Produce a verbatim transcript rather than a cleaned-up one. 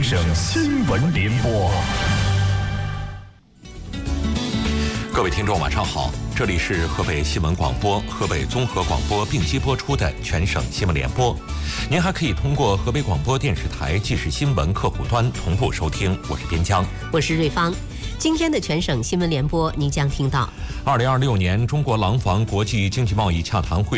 省新闻联播。 各位听众晚上好，这里是河北新闻广播、河北综合广播并机播出的全省新闻联播。您还可以通过河北广播电视台即时新闻客户端同步收听。我是边疆， 我是瑞芳。今天的全省新闻联播，您将听到： 二零二六年中国廊坊国际经济贸易洽谈会